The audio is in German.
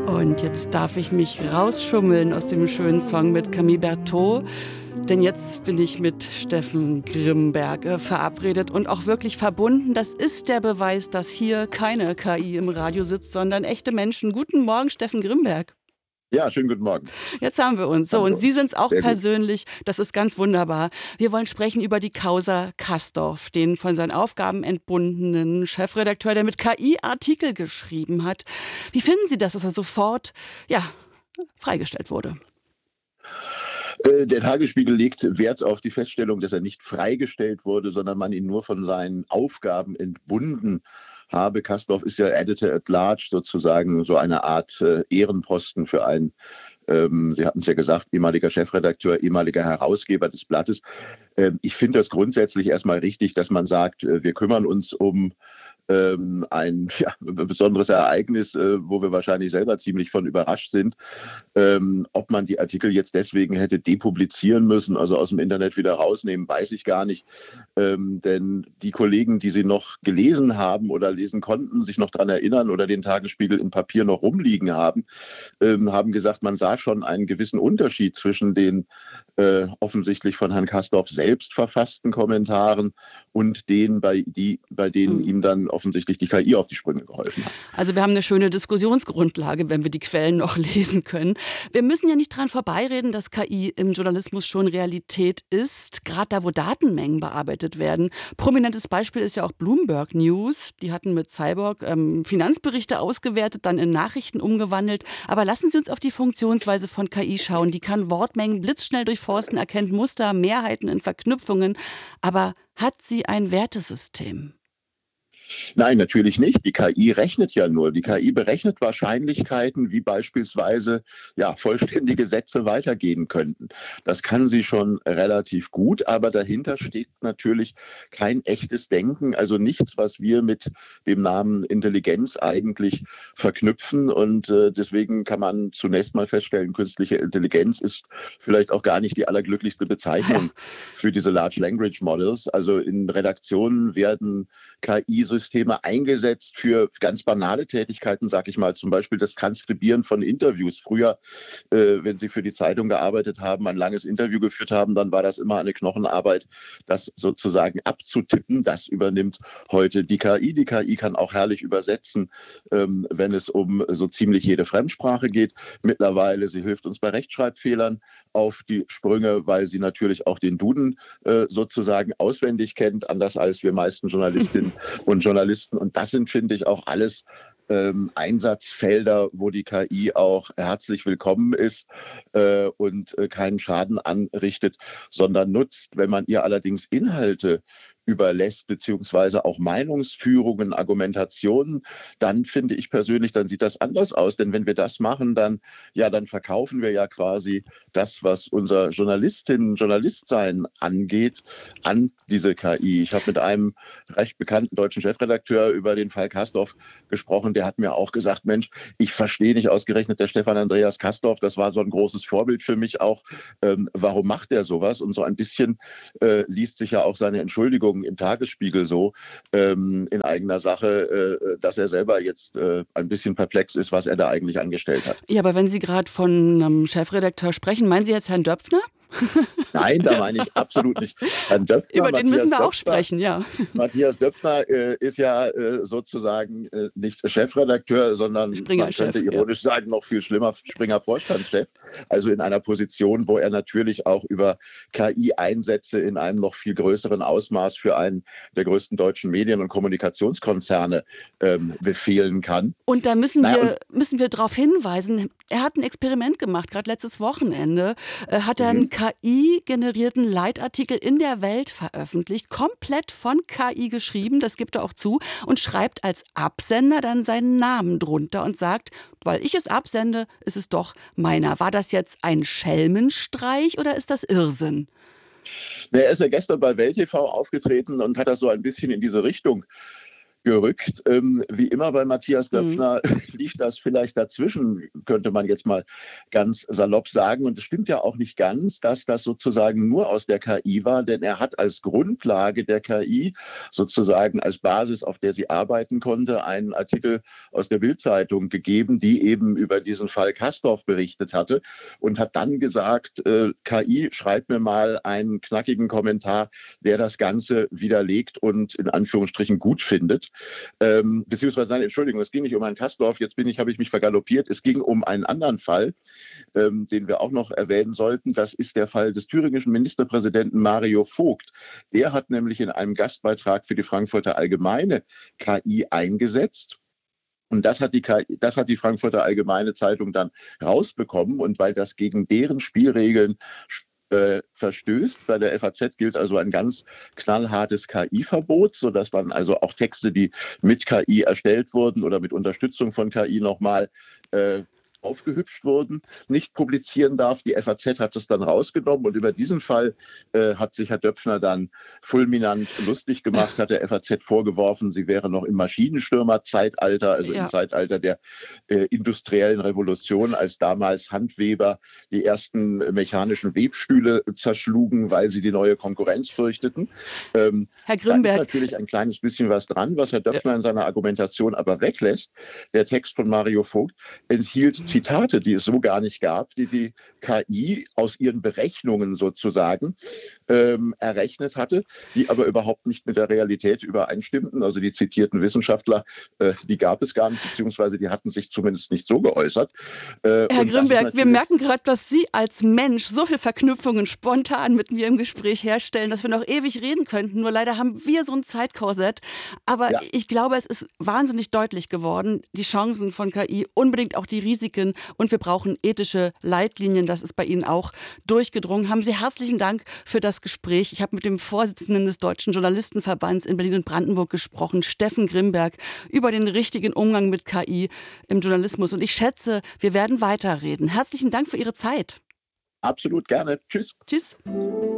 Und jetzt darf ich mich rausschummeln aus dem schönen Song mit Camille Berthaud. Denn jetzt bin ich mit Steffen Grimberg verabredet und auch wirklich verbunden. Das ist der Beweis, dass hier keine KI im Radio sitzt, sondern echte Menschen. Guten Morgen, Steffen Grimberg. Ja, schönen guten Morgen. Jetzt haben wir uns. So, Haben wir und Sie uns. sind es auch Sehr gut. persönlich. Das ist ganz wunderbar. Wir wollen sprechen über die Causa Castorf, den von seinen Aufgaben entbundenen Chefredakteur, der mit KI Artikel geschrieben hat. Wie finden Sie das, dass er sofort, freigestellt wurde? Der Tagesspiegel legt Wert auf die Feststellung, dass er nicht freigestellt wurde, sondern man ihn nur von seinen Aufgaben entbunden habe. Castorf ist ja Editor at Large, sozusagen so eine Art Ehrenposten für einen, Sie hatten es ja gesagt, ehemaliger Chefredakteur, ehemaliger Herausgeber des Blattes. Ich finde das grundsätzlich erstmal richtig, dass man sagt, wir kümmern uns um ein besonderes Ereignis, wo wir wahrscheinlich selber ziemlich von überrascht sind. Ob man die Artikel jetzt deswegen hätte depublizieren müssen, also aus dem Internet wieder rausnehmen, weiß ich gar nicht. Denn die Kollegen, die sie noch gelesen haben oder lesen konnten, sich noch daran erinnern oder den Tagesspiegel in Papier noch rumliegen haben, haben gesagt, man sah schon einen gewissen Unterschied zwischen den offensichtlich von Herrn Castorf selbst verfassten Kommentaren und denen, bei denen ihm dann offensichtlich die KI auf die Sprünge geholfen hat. Also wir haben eine schöne Diskussionsgrundlage, wenn wir die Quellen noch lesen können. Wir müssen ja nicht dran vorbeireden, dass KI im Journalismus schon Realität ist, gerade da, wo Datenmengen bearbeitet werden. Prominentes Beispiel ist ja auch Bloomberg News. Die hatten mit Cyborg Finanzberichte ausgewertet, dann in Nachrichten umgewandelt. Aber lassen Sie uns auf die Funktionsweise von KI schauen. Die kann Wortmengen blitzschnell durchforsten, erkennt Muster, Mehrheiten in Verknüpfungen. Aber hat sie ein Wertesystem? Nein, natürlich nicht. Die KI rechnet ja nur. Die KI berechnet Wahrscheinlichkeiten, wie beispielsweise vollständige Sätze weitergehen könnten. Das kann sie schon relativ gut, aber dahinter steht natürlich kein echtes Denken, also nichts, was wir mit dem Namen Intelligenz eigentlich verknüpfen. Und deswegen kann man zunächst mal feststellen, künstliche Intelligenz ist vielleicht auch gar nicht die allerglücklichste Bezeichnung für diese Large Language Models. Also in Redaktionen werden KI-Systeme eingesetzt für ganz banale Tätigkeiten, sage ich mal, zum Beispiel das Transkribieren von Interviews. Früher, wenn Sie für die Zeitung gearbeitet haben, ein langes Interview geführt haben, dann war das immer eine Knochenarbeit, das sozusagen abzutippen. Das übernimmt heute die KI. Die KI kann auch herrlich übersetzen, wenn es um so ziemlich jede Fremdsprache geht. Mittlerweile, sie hilft uns bei Rechtschreibfehlern auf die Sprünge, weil sie natürlich auch den Duden sozusagen auswendig kennt, anders als wir meisten Journalistinnen und Journalisten. Und das sind, finde ich, auch alles Einsatzfelder, wo die KI auch herzlich willkommen ist und keinen Schaden anrichtet, sondern nutzt. Wenn man ihr allerdings Inhalte überlässt, beziehungsweise auch Meinungsführungen, Argumentationen, dann finde ich persönlich, dann sieht das anders aus. Denn wenn wir das machen, dann verkaufen wir ja quasi das, was unser Journalistsein angeht, an diese KI. Ich habe mit einem recht bekannten deutschen Chefredakteur über den Fall Castorf gesprochen, der hat mir auch gesagt, Mensch, ich verstehe nicht ausgerechnet der Stefan Andreas Castorf, das war so ein großes Vorbild für mich auch. Warum macht er sowas? Und so ein bisschen liest sich ja auch seine Entschuldigung im Tagesspiegel so in eigener Sache, dass er selber jetzt ein bisschen perplex ist, was er da eigentlich angestellt hat. Ja, aber wenn Sie gerade von einem Chefredakteur sprechen, meinen Sie jetzt Herrn Döpfner? Nein, da meine ich absolut nicht Herrn Döpfner. Über den müssen wir auch sprechen, ja. Matthias Döpfner ist ja sozusagen nicht Chefredakteur, sondern man könnte ironisch sagen, noch viel schlimmer, Springer-Vorstandschef. Also in einer Position, wo er natürlich auch über KI-Einsätze in einem noch viel größeren Ausmaß für einen der größten deutschen Medien- und Kommunikationskonzerne befehlen kann. Und da müssen wir darauf hinweisen, er hat ein Experiment gemacht, gerade letztes Wochenende, hat er einen KI-generierten Leitartikel in der Welt veröffentlicht, komplett von KI geschrieben, das gibt er auch zu, und schreibt als Absender dann seinen Namen drunter und sagt, weil ich es absende, ist es doch meiner. War das jetzt ein Schelmenstreich oder ist das Irrsinn? Er ist ja gestern bei Welt TV aufgetreten und hat das so ein bisschen in diese Richtung gerückt. Wie immer bei Matthias Mhm. Döpfner lief das vielleicht dazwischen, könnte man jetzt mal ganz salopp sagen. Und es stimmt ja auch nicht ganz, dass das sozusagen nur aus der KI war, denn er hat als Grundlage der KI, sozusagen als Basis, auf der sie arbeiten konnte, einen Artikel aus der Bild-Zeitung gegeben, die eben über diesen Fall Castorf berichtet hatte und hat dann gesagt, KI, schreibt mir mal einen knackigen Kommentar, der das Ganze widerlegt und in Anführungsstrichen gut findet. Beziehungsweise, nein, Entschuldigung, es ging nicht um Herrn Castorf, habe ich mich vergaloppiert. Es ging um einen anderen Fall, den wir auch noch erwähnen sollten. Das ist der Fall des thüringischen Ministerpräsidenten Mario Vogt. Der hat nämlich in einem Gastbeitrag für die Frankfurter Allgemeine KI eingesetzt. Und das hat die Frankfurter Allgemeine Zeitung dann rausbekommen. Und weil das gegen deren Spielregeln verstößt, bei der FAZ gilt also ein ganz knallhartes KI-Verbot, sodass man also auch Texte, die mit KI erstellt wurden oder mit Unterstützung von KI nochmal aufgehübscht wurden, nicht publizieren darf. Die FAZ hat es dann rausgenommen und über diesen Fall hat sich Herr Döpfner dann fulminant lustig gemacht, hat der FAZ vorgeworfen, sie wäre noch im Maschinenstürmer-Zeitalter, also im Ja. Zeitalter der industriellen Revolution, als damals Handweber die ersten mechanischen Webstühle zerschlugen, weil sie die neue Konkurrenz fürchteten. Herr Da ist Grimberg, natürlich ein kleines bisschen was dran, was Herr ja, Döpfner in seiner Argumentation aber weglässt. Der Text von Mario Vogt enthielt Zitate, die es so gar nicht gab, die KI aus ihren Berechnungen sozusagen errechnet hatte, die aber überhaupt nicht mit der Realität übereinstimmten. Also die zitierten Wissenschaftler, die gab es gar nicht, beziehungsweise die hatten sich zumindest nicht so geäußert. Herr Und das ist Grimberg, wir natürlich merken gerade, dass Sie als Mensch so viele Verknüpfungen spontan mit mir im Gespräch herstellen, dass wir noch ewig reden könnten. Nur leider haben wir so ein Zeitkorsett. Aber ja, ich glaube, es ist wahnsinnig deutlich geworden, die Chancen von KI, unbedingt auch die Risiken. Und wir brauchen ethische Leitlinien. Das ist bei Ihnen auch durchgedrungen. Haben Sie herzlichen Dank für das Gespräch. Ich habe mit dem Vorsitzenden des Deutschen Journalistenverbands in Berlin und Brandenburg gesprochen, Steffen Grimberg, über den richtigen Umgang mit KI im Journalismus. Und ich schätze, wir werden weiterreden. Herzlichen Dank für Ihre Zeit. absolut gerne. Tschüss. Tschüss.